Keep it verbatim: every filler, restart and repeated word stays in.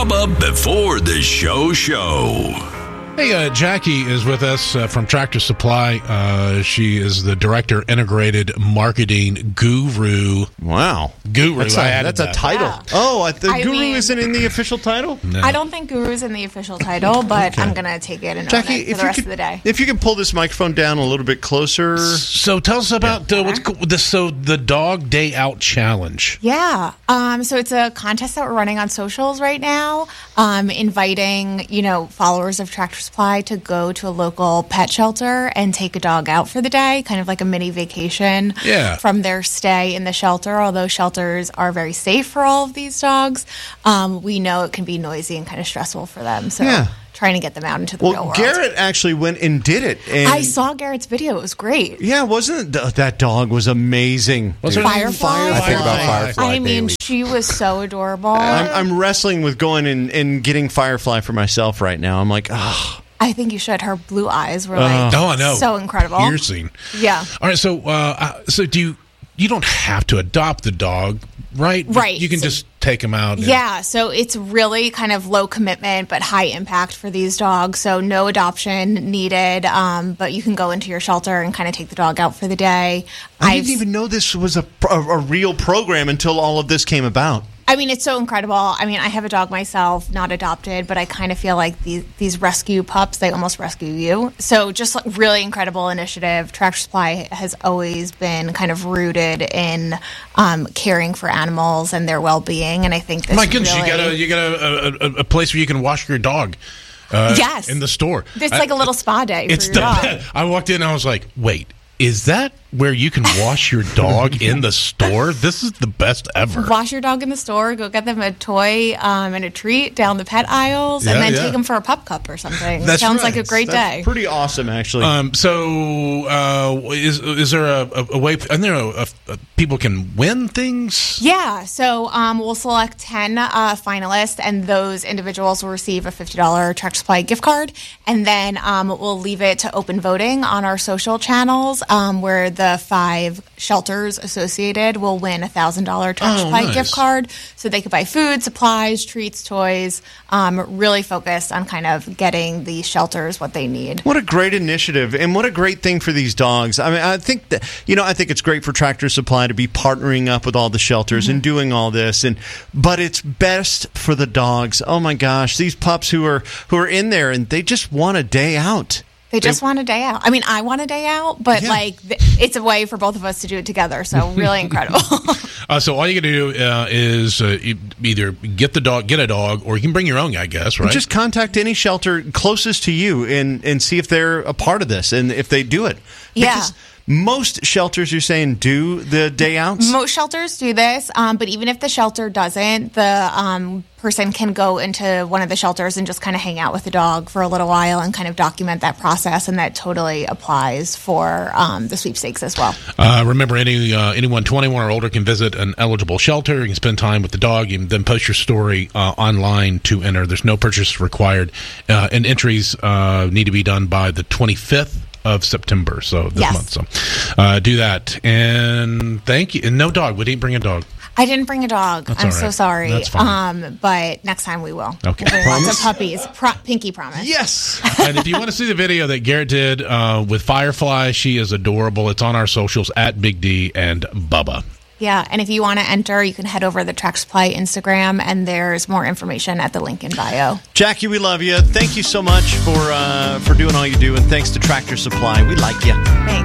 Bubba before the show show. Hey, uh, Jackie is with us uh, from Tractor Supply. Uh, she is the Director Integrated Marketing Guru. Wow. Guru. That's, I a, added that's a that. title. Yeah. Oh, the I Guru mean- isn't in the official title? No. I don't think Guru's in the official title, but Okay. I'm going to take it and Jackie, own it for if the you, rest could, of the day. if you could pull this microphone down a little bit closer. So tell us about uh, what's cool, this. So the Dog Day Out Challenge. Yeah. Um, so it's a contest that we're running on socials right now, um, inviting, you know, followers of Tractor Supply to go to a local pet shelter and take a dog out for the day, kind of like a mini vacation Yeah. from their stay in the shelter. Although shelters are very safe for all of these dogs, um, we know it can be noisy and kind of stressful for them. So Yeah. trying to get them out into the real Well, world. Garrett actually went and did it. And I saw Garrett's video. It was great. Yeah, wasn't it? Th- that dog was amazing. What's her name? Firefly? I think about Firefly I mean, daily. she was so adorable. I'm, I'm wrestling with going and, and getting Firefly for myself right now. I'm like, ah. I think you should. Her blue eyes were like Oh, I know. so incredible. Piercing. Yeah. All right. So, uh, uh, so do you? You don't have to adopt the dog, right? Right. You can So- just take him out. and- Yeah, so it's really kind of low commitment but high impact for these dogs. So no adoption needed, um, but you can go into your shelter and kind of take the dog out for the day. I I've- didn't even know this was a, a, a real program until all of this came about. I mean, it's so incredible. I mean, I have a dog myself, not adopted, but I kind of feel like these these rescue pups, they almost rescue you. So just like really incredible initiative. Tractor Supply has always been kind of rooted in um, caring for animals and their well-being, and I think this My goodness, really, you got a you got a, a, a place where you can wash your dog. Uh, Yes. in the store. It's I- like a little spa day for It's your the, dog. I walked in and I was like, wait, is that where you can wash your dog in the store? This is the best ever. Wash your dog in the store, go get them a toy um, and a treat down the pet aisles, Yeah, and then yeah. take them for a pup cup or something. That's Sounds right. like a great That's day. pretty awesome, actually. Um, so, uh, is is there a, a, a way? Isn't there a, a, a people can win things? Yeah, so um, we'll select ten uh, finalists, and those individuals will receive a fifty dollars Tractor Supply gift card. And then um, we'll leave it to open voting on our social channels, um, where the five shelters associated will win a one thousand dollars Tractor Oh, Supply nice. gift card. So they could buy food, supplies, treats, toys, um, really focused on kind of getting the shelters what they need. What a great initiative, and what a great thing for these dogs. I mean, I think that, you know, I think it's great for Tractor Supply to be partnering up with all the shelters Mm-hmm. and doing all this, and but it's best for the dogs. Oh my gosh, these pups who are who are in there and they just want a day out. They just want a day out. I mean, I want a day out, but Yeah. like th- it's a way for both of us to do it together. So really incredible. Uh, so all you got to do uh, is uh, e- either get the dog, get a dog, or you can bring your own, I guess, right? Just contact any shelter closest to you and and see if they're a part of this and if they do it. Yeah. Because most shelters, you're saying, do the day outs. Most shelters do this, um, but even if the shelter doesn't, the um, person can go into one of the shelters and just kind of hang out with the dog for a little while and kind of document that process, and that totally applies for um, the sweepstakes as well. Uh, remember, any uh, anyone twenty-one or older can visit an eligible shelter. You can spend time with the dog. You can then post your story uh, online to enter. There's no purchase required, uh, and entries uh, need to be done by the twenty-fifth of September, so this Yes. month. So uh, do that, and thank you. And no dog. We didn't bring a dog. I didn't bring a dog. That's I'm all so right. sorry. That's fine. Um, but next time we will. Okay. We'll bring lots of puppies. Pro- Pinky promise. Yes. And if you want to see the video that Garrett did uh, with Firefly, she is adorable. It's on our socials at Big D and Bubba. Yeah, and if you want to enter, you can head over to the Tractor Supply Instagram, and there's more information at the link in bio. Jackie, we love you. Thank you so much for uh, for doing all you do, and thanks to Tractor Supply. We like you. Thanks.